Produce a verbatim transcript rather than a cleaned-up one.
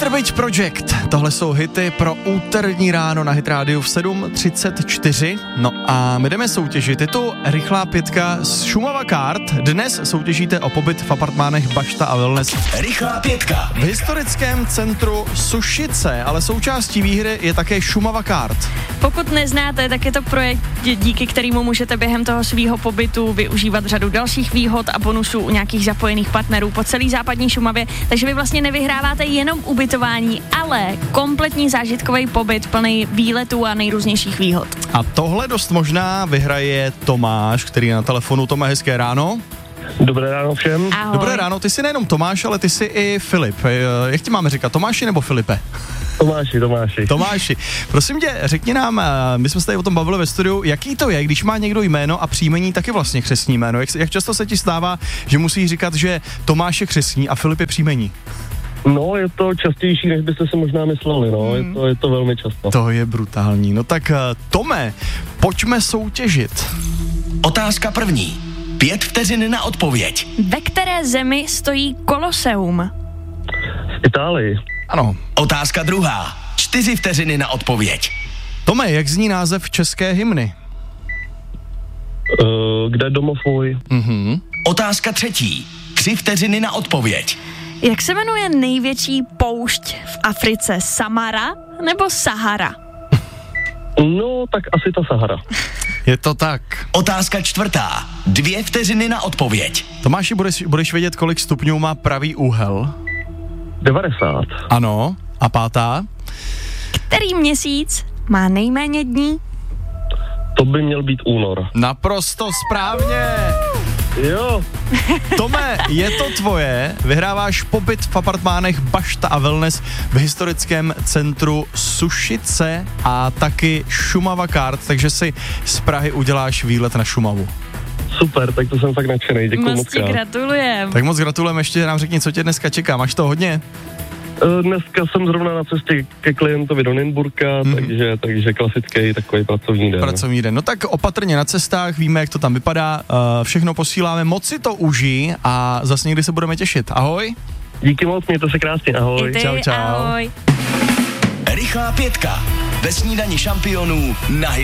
Garbage Project, tohle jsou hity pro úterní ráno na Hit Rádiu v sedm třicet čtyři. No a my jdeme soutěžit, je to rychlá pětka z Šumava Kart. Dnes soutěžíte o pobyt v apartmánech Bašta a Wellness. Rychlá pětka. V historickém centru Sušice, ale součástí výhry je také Šumava Kart. Pokud neznáte, tak je to projekt, díky kterému můžete během toho svého pobytu využívat řadu dalších výhod a bonusů u nějakých zapojených partnerů po celé západní Šumavě, takže vy vlastně nevyhráváte jenom ubytování, ale kompletní zážitkový pobyt plný výletů a nejrůznějších výhod. A tohle dost možná vyhraje Tomáš, který je na telefonu. Tome, hezké ráno. Dobré ráno všem. Ahoj. Dobré ráno, ty jsi nejenom Tomáš, ale ty jsi i Filip. Jak ti máme říkat, Tomáši nebo Filipe? Tomáši, Tomáši. Tomáši, prosím tě, řekni nám, my jsme se tady o tom bavili ve studiu, jaký to je, když má někdo jméno a příjmení taky vlastně křestní jméno. Jak, jak často se ti stává, že musíš říkat, že Tomáš je křestní a Filip je příjmení? No, je to častější, než byste si možná mysleli, no, hmm. je, to, je to velmi často. To je brutální. No tak Tome, pojďme soutěžit. Otázka první. Pět vteřin na odpověď. Ve které zemi stojí Koloseum? V Itálii. Ano. Otázka druhá. Čtyři vteřiny na odpověď. Tome, jak zní název české hymny? Uh, kde domov můj? Mhm. Otázka třetí. Tři vteřiny na odpověď. Jak se jmenuje největší poušť v Africe? Samara nebo Sahara? No, tak asi ta Sahara. Je to tak. Otázka čtvrtá. Dvě vteřiny na odpověď. Tomáši, budeš, budeš vědět, kolik stupňů má pravý úhel? devadesát. Ano. A pátá? Který měsíc má nejméně dní? To by měl být únor. Naprosto správně. Jo. Tome, je to tvoje, vyhráváš pobyt v apartmánech Bašta a Wellness v historickém centru Sušice a taky Šumava Kart, takže si z Prahy uděláš výlet na Šumavu. Super, tak to jsem fakt nadšenej, děkuji Moc moc ti krát. gratulujem. Tak moc gratulujeme, ještě nám řekni, co tě dneska čeká, máš to hodně? Uh, dneska jsem zrovna na cestě ke klientovi do Nymburka, Mhm. takže, takže klasický takový pracovní den. Pracovní den. No tak opatrně na cestách, víme, jak to tam vypadá, uh, všechno posíláme, moc si to užij a zase někdy se budeme těšit. Ahoj. Díky moc, mějte se krásně, ahoj. I ty, Čau, čau. ahoj. Rychlá pětka. Ve snídani šampionů na